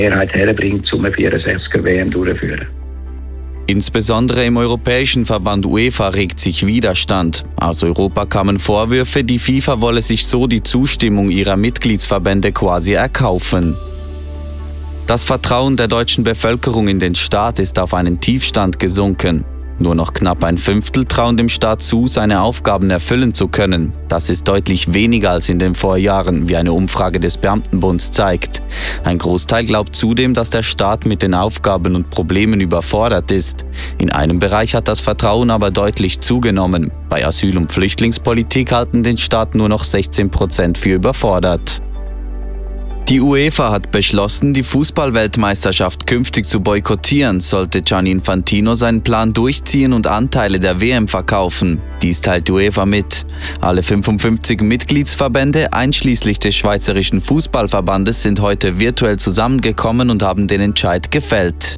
Mehrheit herbringt, um eine 64er WM durchzuführen. Insbesondere im Europäischen Verband UEFA regt sich Widerstand. Aus Europa kamen Vorwürfe, die FIFA wolle sich so die Zustimmung ihrer Mitgliedsverbände quasi erkaufen. Das Vertrauen der deutschen Bevölkerung in den Staat ist auf einen Tiefstand gesunken. Nur noch knapp ein Fünftel trauen dem Staat zu, seine Aufgaben erfüllen zu können. Das ist deutlich weniger als in den Vorjahren, wie eine Umfrage des Beamtenbunds zeigt. Ein Großteil glaubt zudem, dass der Staat mit den Aufgaben und Problemen überfordert ist. In einem Bereich hat das Vertrauen aber deutlich zugenommen. Bei Asyl- und Flüchtlingspolitik halten den Staat nur noch 16% für überfordert. Die UEFA hat beschlossen, die Fußball-Weltmeisterschaft künftig zu boykottieren, sollte Gianni Infantino seinen Plan durchziehen und Anteile der WM verkaufen. Dies teilt die UEFA mit. Alle 55 Mitgliedsverbände, einschließlich des Schweizerischen Fußballverbandes, sind heute virtuell zusammengekommen und haben den Entscheid gefällt.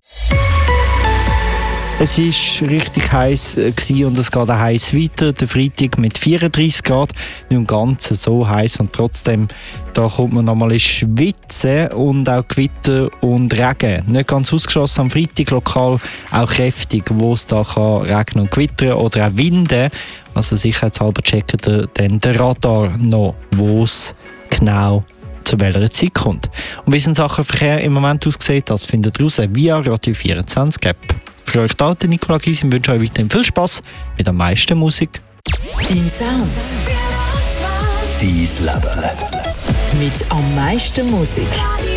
Es war richtig heiß und es geht auch heiß weiter. Der Freitag mit 34 Grad, nicht im Ganzen so heiß und trotzdem da kommt man nochmal ins Schwitzen und auch Gewitter und Regen. Nicht ganz ausgeschlossen am Freitag lokal auch kräftig, wo es da kann regnen und gewittern oder auch winden. Also sicherheitshalber checken dann den Radar noch, wo es genau zu welcher Zeit kommt. Und wie es in Sachen Verkehr im Moment aussieht, das findet ihr raus via Radio 24 App. Für euch da, Nicola Gysi, wünsche euch weiterhin viel Spass mit am meisten Musik. Dein Sound. Dein Leben. Mit am meisten Musik.